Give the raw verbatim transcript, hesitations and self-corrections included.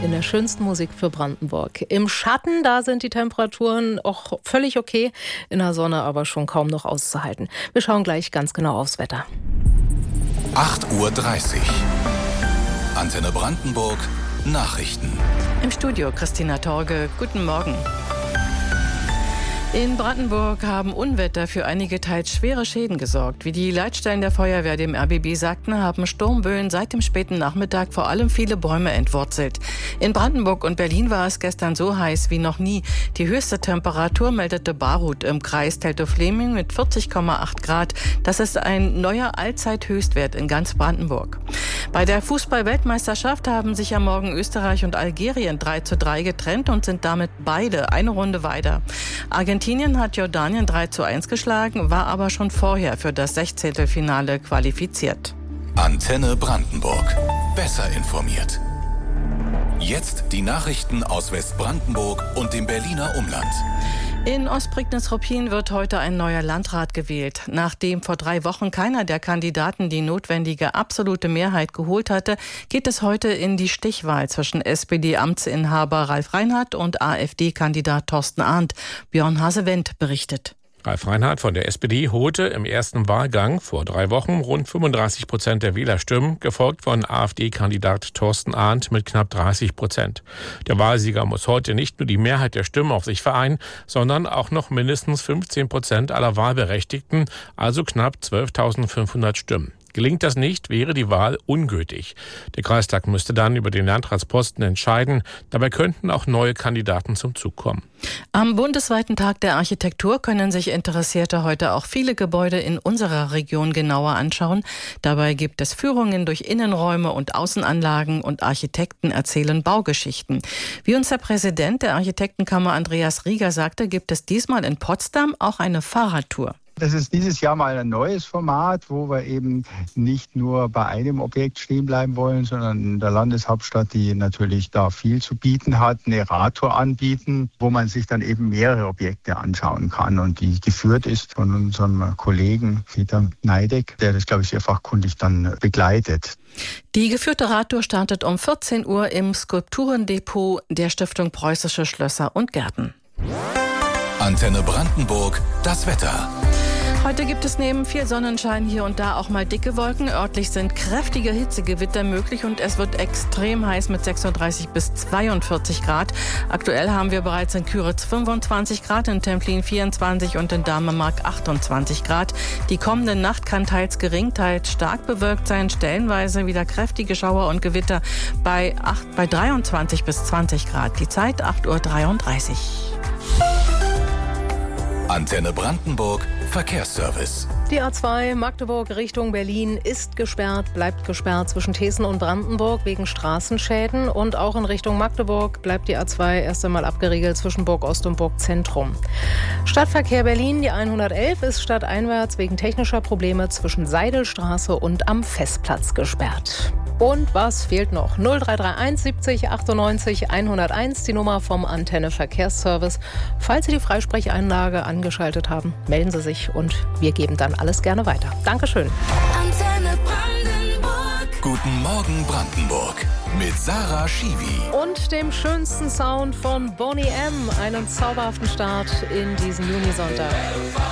in der schönsten Musik für Brandenburg. Im Schatten, da sind die Temperaturen auch völlig okay, in der Sonne aber schon kaum noch auszuhalten. Wir schauen gleich ganz genau aufs Wetter. acht Uhr dreißig. Antenne Brandenburg, Nachrichten. Im Studio Christina Torge, guten Morgen. In Brandenburg haben Unwetter für einige teils schwere Schäden gesorgt. Wie die Leitstellen der Feuerwehr dem R B B sagten, haben Sturmböen seit dem späten Nachmittag vor allem viele Bäume entwurzelt. In Brandenburg und Berlin war es gestern so heiß wie noch nie. Die höchste Temperatur meldete Barut im Kreis Teltow-Fleming mit vierzig Komma acht Grad. Das ist ein neuer Allzeithöchstwert in ganz Brandenburg. Bei der Fußball-Weltmeisterschaft haben sich am Morgen Österreich und Algerien drei zu drei getrennt und sind damit beide eine Runde weiter. Argentinien Argentinien hat Jordanien drei zu eins geschlagen, war aber schon vorher für das Sechzehntelfinale qualifiziert. Antenne Brandenburg. Besser informiert. Jetzt die Nachrichten aus Westbrandenburg und dem Berliner Umland. In Ostprignitz-Ruppin wird heute ein neuer Landrat gewählt. Nachdem vor drei Wochen keiner der Kandidaten die notwendige absolute Mehrheit geholt hatte, geht es heute in die Stichwahl zwischen S P D-Amtsinhaber Ralf Reinhardt und AfD-Kandidat Thorsten Arndt. Björn Hase-Wendt berichtet. Ralf Reinhardt von der S P D holte im ersten Wahlgang vor drei Wochen rund fünfunddreißig Prozent der Wählerstimmen, gefolgt von AfD-Kandidat Thorsten Arndt mit knapp dreißig Prozent. Der Wahlsieger muss heute nicht nur die Mehrheit der Stimmen auf sich vereinen, sondern auch noch mindestens fünfzehn Prozent aller Wahlberechtigten, also knapp zwölftausendfünfhundert Stimmen. Gelingt das nicht, wäre die Wahl ungültig. Der Kreistag müsste dann über den Landratsposten entscheiden. Dabei könnten auch neue Kandidaten zum Zug kommen. Am bundesweiten Tag der Architektur können sich Interessierte heute auch viele Gebäude in unserer Region genauer anschauen. Dabei gibt es Führungen durch Innenräume und Außenanlagen und Architekten erzählen Baugeschichten. Wie uns der Präsident der Architektenkammer Andreas Rieger sagte, gibt es diesmal in Potsdam auch eine Fahrradtour. Das ist dieses Jahr mal ein neues Format, wo wir eben nicht nur bei einem Objekt stehen bleiben wollen, sondern in der Landeshauptstadt, die natürlich da viel zu bieten hat, eine Radtour anbieten, wo man sich dann eben mehrere Objekte anschauen kann und die geführt ist von unserem Kollegen Peter Neideck, der das, glaube ich, sehr fachkundig dann begleitet. Die geführte Radtour startet um vierzehn Uhr im Skulpturendepot der Stiftung Preußische Schlösser und Gärten. Antenne Brandenburg, das Wetter. Heute gibt es neben viel Sonnenschein hier und da auch mal dicke Wolken. Örtlich sind kräftige Hitzegewitter möglich und es wird extrem heiß mit sechsunddreißig bis zweiundvierzig Grad. Aktuell haben wir bereits in Küritz fünfundzwanzig Grad, in Templin vierundzwanzig und in Dahmemark achtundzwanzig Grad. Die kommende Nacht kann teils gering, teils stark bewölkt sein. Stellenweise wieder kräftige Schauer und Gewitter bei, acht, bei dreiundzwanzig bis zwanzig Grad. Die Zeit acht Uhr dreiunddreißig. Antenne Brandenburg, Verkehrsservice. Die A zwei Magdeburg Richtung Berlin ist gesperrt, bleibt gesperrt zwischen Thesen und Brandenburg wegen Straßenschäden. Und auch in Richtung Magdeburg bleibt die A zwei erst einmal abgeriegelt zwischen Burg-Ost und Burg-Zentrum. Stadtverkehr Berlin, die hundertelf, ist stadteinwärts wegen technischer Probleme zwischen Seidelstraße und am Festplatz gesperrt. Und was fehlt noch? null drei drei eins siebzig achtundneunzig hunderteins, die Nummer vom Antenne Verkehrsservice. Falls Sie die Freisprecheinlage angeschaltet haben, melden Sie sich und wir geben dann alles gerne weiter. Dankeschön. Antenne Brandenburg. Guten Morgen Brandenburg mit Sarah Schiwi. Und dem schönsten Sound von Boney M. Einen zauberhaften Start in diesen Junisonntag.